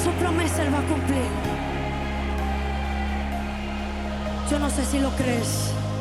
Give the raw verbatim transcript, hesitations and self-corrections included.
su promesa Él va a cumplir. Yo no sé si lo crees.